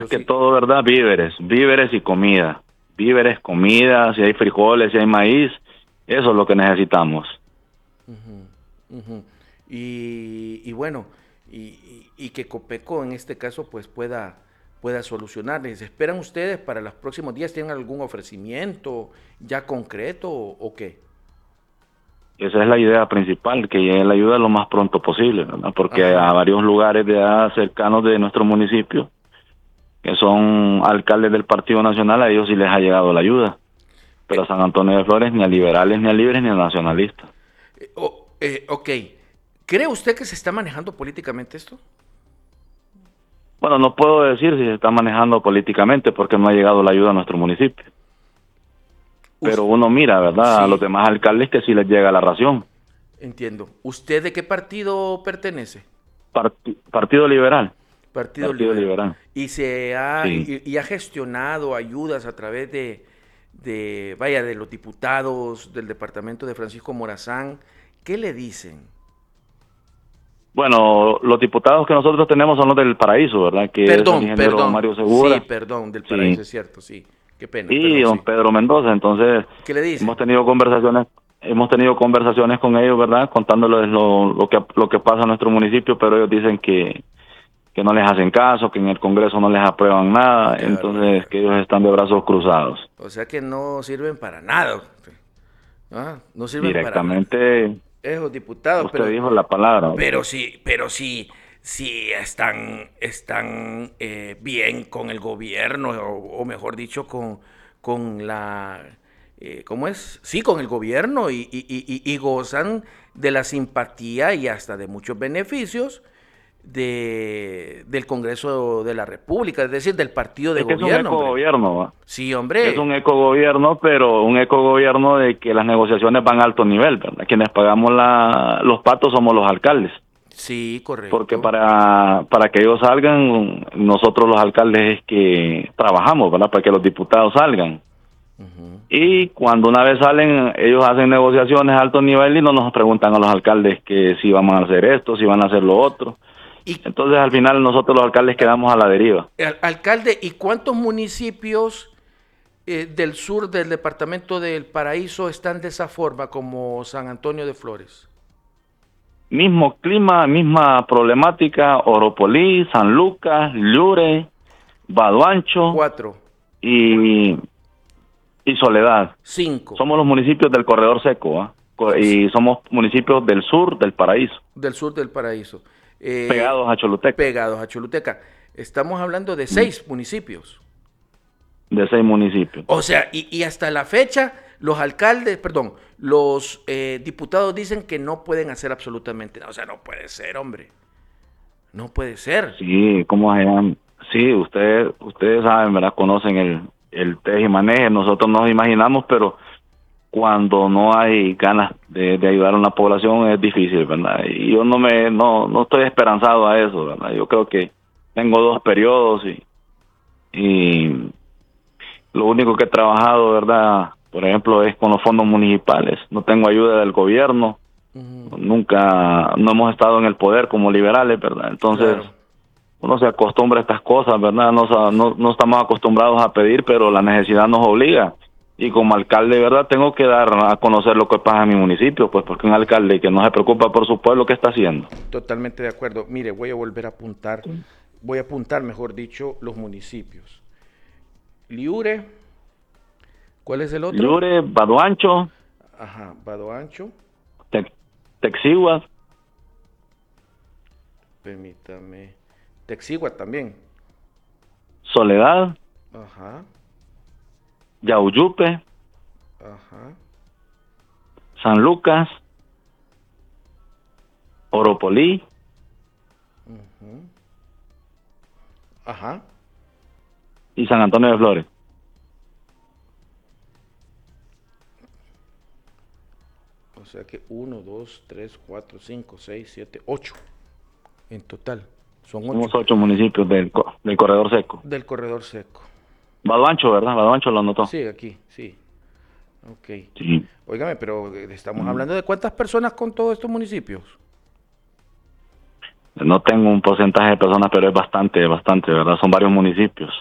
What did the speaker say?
que Sí. todo, ¿verdad? Víveres y comida. Víveres, comida, si hay frijoles, si hay maíz, eso es lo que necesitamos. Ujú, ujú. Y bueno, y que Copeco en este caso pues pueda solucionarles. ¿Esperan ustedes para los próximos días? ¿Tienen algún ofrecimiento ya concreto o qué? Esa es la idea principal, que llegue la ayuda lo más pronto posible, ¿verdad? Porque a Ajá. varios lugares ya cercanos de nuestro municipio, que son alcaldes del Partido Nacional, a ellos sí les ha llegado la ayuda. Pero a San Antonio de Flores ni a liberales, ni a libres, ni a nacionalistas. Ok. ¿Cree usted que se está manejando políticamente esto? Bueno, no puedo decir si se está manejando políticamente porque no ha llegado la ayuda a nuestro municipio. Pero Us- uno mira, ¿verdad? A los sí, demás alcaldes que sí les llega la ración. entiendo. ¿Usted de qué partido pertenece? Partido Liberal, Partido Partido Liberal. Liberal. Y se ha Sí. y ha gestionado ayudas a través vaya, de los diputados del departamento de Francisco Morazán. ¿Qué le dicen? Bueno, los diputados que nosotros tenemos son los del Paraíso, ¿verdad? Que es el Perdón, ingeniero perdón. Mario Sí, Segura, perdón, del paraíso, sí, es cierto, sí. Qué pena, y perdón, don sí. Pedro Mendoza. Entonces, ¿Qué le hemos dicen? tenido conversaciones, hemos tenido conversaciones con ellos, ¿verdad? Contándoles lo que pasa en nuestro municipio, pero ellos dicen que no les hacen caso, que en el Congreso no les aprueban nada, Qué entonces barbaridad. que ellos están de brazos cruzados. O sea que no sirven para nada. Ah, no sirven para nada. Directamente, Esos diputados, usted dijo la palabra. sí están bien con el gobierno, o mejor dicho, con la, ¿cómo es? Sí, con el gobierno y gozan de la simpatía y hasta de muchos beneficios del Congreso de la República, es decir, del partido de Es que es un gobierno, hombre. ecogobierno, ¿va? Sí, Es un hombre. ecogobierno, pero un ecogobierno de que las negociaciones van a alto nivel, ¿verdad? Quienes pagamos los patos somos los alcaldes, Sí, porque correcto. para que ellos salgan, nosotros los alcaldes es que trabajamos, ¿verdad? Para que los diputados salgan. Ujú, Y cuando una vez salen, ellos hacen negociaciones a alto nivel y no nos preguntan a los alcaldes que si vamos a hacer esto, si van a hacer lo otro. y Entonces al final nosotros los alcaldes quedamos a la deriva. Alcalde, ¿y cuántos municipios del sur del departamento del Paraíso están de esa forma como San Antonio de Flores? Mismo clima, misma problemática, Oropolí, San Lucas, Llure, Baduancho Cuatro, y, y Soledad. cinco, Somos los municipios del corredor seco, ¿ah? Y somos municipios del sur del paraíso, del sur del Paraíso, pegados a Choluteca, pegados a Choluteca. Estamos hablando de mm, 6 municipios. de 6 municipios. O sea, y hasta la fecha, los alcaldes, perdón, los diputados dicen que no pueden hacer absolutamente nada. O sea, no puede ser, hombre. No puede ser. Sí, ¿cómo se llama? Sí, ustedes saben, ¿verdad? Conocen el teje y maneje. Nosotros nos imaginamos, pero cuando no hay ganas de ayudar a una población es difícil, ¿verdad? Y yo no estoy esperanzado a eso, ¿verdad? Yo creo que tengo 2 periodos y lo único que he trabajado, ¿verdad? Por ejemplo, es con los fondos municipales. No tengo ayuda del gobierno, Ujú, nunca, no hemos estado en el poder como liberales, ¿verdad? Entonces, claro. uno se acostumbra a estas cosas, ¿verdad? No estamos acostumbrados a pedir, pero la necesidad nos obliga. Y como alcalde, ¿verdad? Tengo que dar a conocer lo que pasa en mi municipio, pues porque un alcalde que no se preocupa por su pueblo, ¿qué está haciendo? Totalmente de acuerdo. Mire, voy a volver a apuntar, voy a apuntar, mejor dicho, los municipios. Liure, ¿cuál es el otro? Llure, Baduancho, Ajá, Vado Ancho, Te- Texiguas, permítame. Texigua también. Soledad, Ajá, Yauyupe, ajá, San Lucas, Oropolí, ujú, ajá. y San Antonio de Flores. O sea que uno, 2, 3, 4, 5, 6, 7, 8 en total. Son Somos 8 8 municipios del corredor seco. del corredor seco. Baduancho, ¿verdad? Baduancho lo anotó. Sí, aquí, sí. Ok. Sí. Óigame, pero estamos hablando de cuántas personas con todos estos municipios. No tengo un porcentaje de personas, pero es bastante, ¿verdad? Son varios municipios.